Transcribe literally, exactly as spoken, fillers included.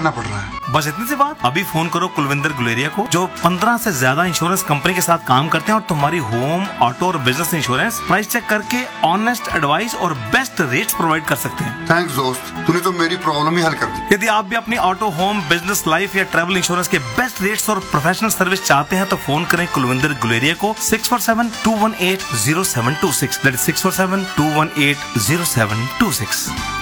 करना पड़ रहा है। बस इतनी सी बात। अभी फोन करो कुलविंदर गुलेरिया को, जो पंद्रह से ज्यादा इंश्योरेंस कंपनी के साथ काम करते हैं और तुम्हारी होम, ऑटो और बिजनेस इंश्योरेंस प्राइस चेक करके ऑनेस्ट एडवाइस और बेस्ट रेट्स प्रोवाइड कर सकते हैं। थैंक्स दोस्त, तूने तो मेरी प्रॉब्लम ही हल कर दी। यदि आप भी अपनी ऑटो, होम, बिजनेस, लाइफ या ट्रैवल इंश्योरेंस के बेस्ट रेट्स और प्रोफेशनल सर्विस चाहते हैं तो फोन करें कुलविंदर गुलेरिया को six four seven to one eight zero seven to six, that is six four seven to one eight zero seven to six.